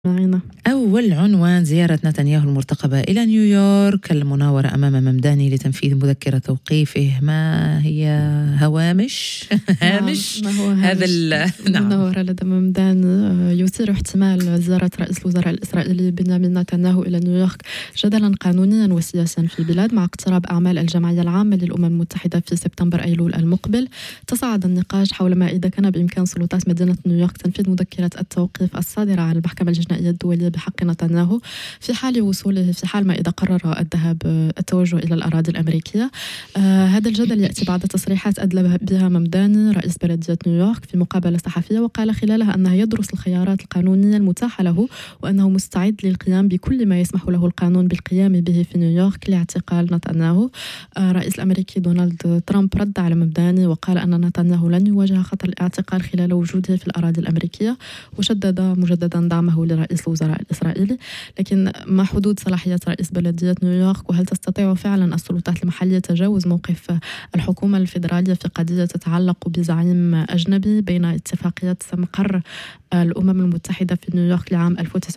معنا. أول عنوان: زيارة نتنياهو المرتقبة إلى نيويورك، المناورة أمام ممداني لتنفيذ مذكرة توقيفه. ما هي هوامش؟ هامش؟ ما هو هذا المناورة لدى ممداني يثير احتمال زيارة رئيس الوزراء الإسرائيلي بنيامين نتنياهو إلى نيويورك جدلا قانونيا وسياسيا في البلاد مع اقتراب أعمال الجمعية العامة للأمم المتحدة في سبتمبر أيلول المقبل. تصاعد النقاش حول ما إذا كان بإمكان سلطات مدينة نيويورك تنفيذ مذكرة التوقيف الصادرة عن المحكمة الجنائية الدولية بحق نتنياهو في حال ما إذا قرر التوجه إلى الأراضي الأمريكية. هذا الجدل يأتي بعد تصريحات أدلى بها ممداني رئيس بلدية نيويورك في مقابلة صحفية، وقال خلالها أنه يدرس الخيارات القانونية المتاحة له وأنه مستعد للقيام بكل ما يسمح له القانون بالقيام به في نيويورك لاعتقال نتنياهو. الرئيس الأمريكي دونالد ترامب رد على ممداني وقال أن نتنياهو لن يواجه خطر الاعتقال خلال وجوده في الأراضي الأمريكية، وشدد مجددا دعمه لرئيس الوزراء الإسرائيلي. لكن ما حدود صلاحيات رئيس بلدية نيويورك، وهل تستطيع فعلا السلطات المحلية تجاوز موقف الحكومة الفيدرالية في قضية تتعلق بزعيم أجنبي بين اتفاقية مقر الأمم المتحدة في نيويورك لعام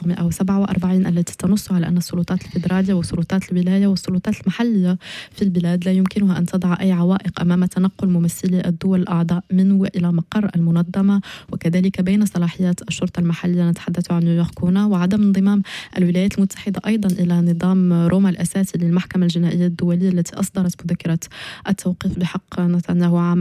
1947 التي تنص على أن السلطات الفيدرالية وسلطات الولاية والسلطات المحلية في البلاد لا يمكنها أن تضع أي عوائق أمام تنقل ممثلي الدول الأعضاء من وإلى مقر المنظمة، وكذلك بين صلاحيات الشرطة المحلية نتحدث عن نيويورك هنا، وعدم انضمام الولايات المتحدة أيضا إلى نظام روما الأساسي للمحكمة الجنائية الدولية التي أصدرت مذكرة التوقيف بحق نتنياهو عام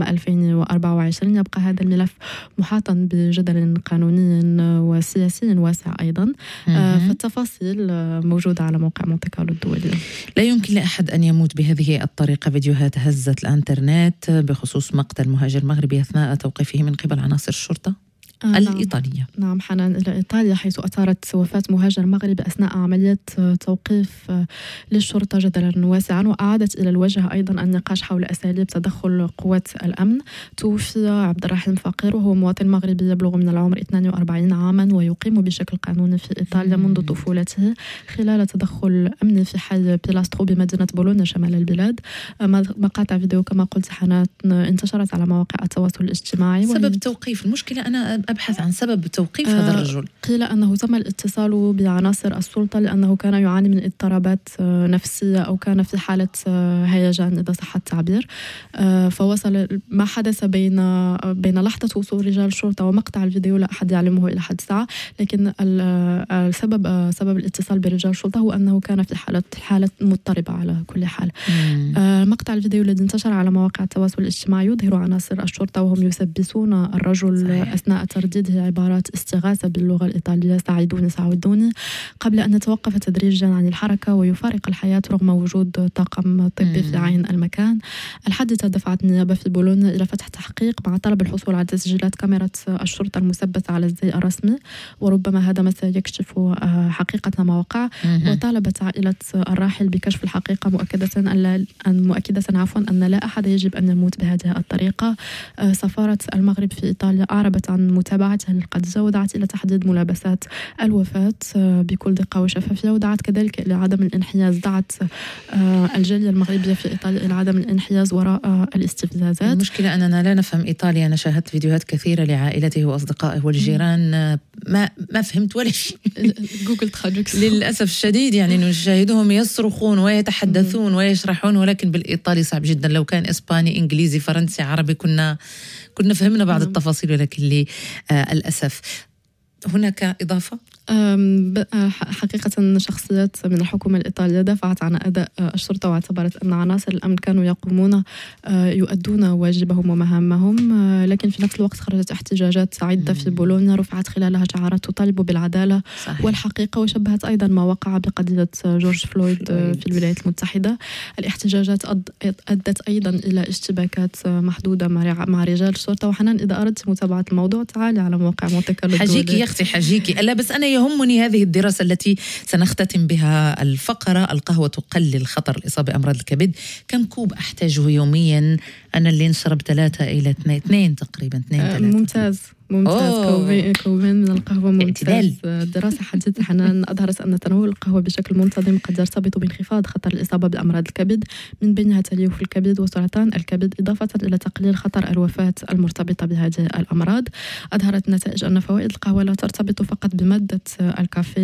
2024. يبقى هذا الملف محاطا بجدل قانوني وسياسي واسع أيضا. فالتفاصيل موجودة على موقع مونتي كارلو الدولي. لا يمكن لأحد أن يموت بهذه الطريقة. فيديوهات هزت الإنترنت بخصوص مقتل مهاجر مغربي أثناء توقيفه من قبل عناصر الشرطة الإيطالية. نعم حنان، إلى إيطاليا حيث أثارت وفاة مهاجر مغربي أثناء عملية توقيف للشرطة جدلا واسعا، وأعادت إلى الوجه أيضا النقاش حول أساليب تدخل قوات الأمن. توفي عبد الرحيم فقير وهو مواطن مغربي يبلغ من العمر 42 عاما ويقيم بشكل قانوني في إيطاليا منذ طفولته خلال تدخل أمني في حي بيلاسترو بمدينة بولونيا شمال البلاد. مقاطع فيديو كما قلت حنان انتشرت على مواقع التواصل الاجتماعي. سبب توقيف المشكلة أنا أبحث عن سبب توقيف هذا الرجل. قيل أنه تم الاتصال بعناصر السلطة لأنه كان يعاني من اضطرابات نفسية أو كان في حالة هيجان إذا صح التعبير. فوصل ما حدث بين لحظة وصول رجال الشرطة ومقطع الفيديو لا أحد يعلمه إلى حد الساعة، لكن سبب الاتصال برجال الشرطة هو أنه كان في حالة مضطربة على كل حال. مقطع الفيديو الذي انتشر على مواقع التواصل الاجتماعي يظهر عناصر الشرطة وهم يثبتون الرجل صحيح. أثناء ترديده عبارات استغاثة باللغة الإيطالية: ساعدوني، قبل أن يتوقف تدريجيا عن الحركة ويفارق الحياة رغم وجود طاقم طبي في عين المكان. الحادثة دفعت النيابة في بولونيا إلى فتح تحقيق مع طلب الحصول على تسجيلات كاميرا الشرطة المثبتة على الزي الرسمي، وربما هذا ما سيكشف حقيقة ما وقع. وطالبت عائلة الراحل بكشف الحقيقة مؤكدة أن لا أحد يجب أن يموت بهذه الطريقة. سفارة المغرب في إيطاليا أعربت عن متابعتها للقضية ودعت إلى تحديد ملابسات الوفاة بكل دقة وشفافية، ودعت كذلك إلى عدم الانحياز. دعت الجالية المغربية في إيطاليا إلى عدم الانحياز وراء الاستفزازات. المشكلة أننا لا نفهم إيطاليا. أنا شاهدت فيديوهات كثيرة لعائلته وأصدقائه والجيران، ما فهمت ولا شيء. جوجل ترادكسيون للأسف الشديد، يعني نشاهدهم يصرخون ويتحدثون ويشرحون، ولكن بالإيطالي صعب جدا. لو كان إسباني، إنجليزي، فرنسي، عربي كنا فهمنا بعض التفاصيل، ولكن للأسف. هناك إضافة؟ حقيقة شخصيات من الحكومة الإيطالية دافعت عن أداء الشرطة واعتبرت أن عناصر الأمن كانوا يؤدون واجبهم ومهامهم، لكن في نفس الوقت خرجت احتجاجات عدة في بولونيا رفعت خلالها شعارات تطالب بالعدالة صحيح. والحقيقة، وشبهت أيضا ما وقع بقضية جورج فلويد في الولايات المتحدة. الاحتجاجات أدت أيضا إلى اشتباكات محدودة مع رجال الشرطة. وحنان، إذا أردت متابعة الموضوع تعالي على موقع مونتي كارلو. حجيكي يا أختي حجيكي. لا بس أنا يهمني هذه الدراسة التي سنختتم بها الفقرة: القهوة تقلل خطر الإصابة بأمراض الكبد. كم كوب أحتاجه يوميا؟ أنا اللي نشرب 3 إلى 2 تقريبا 2-3. ممتاز. ممتاز. كوبين من القهوة ممتاز. اعتدال. دراسة حديثة حنان أظهرت أن تناول القهوة بشكل منتظم قد يرتبط بانخفاض خطر الإصابة بأمراض الكبد، من بينها تليف الكبد وسرطان الكبد، إضافة إلى تقليل خطر الوفاة المرتبطة بهذه الأمراض. أظهرت النتائج أن فوائد القهوة لا ترتبط فقط بمادة الكافيين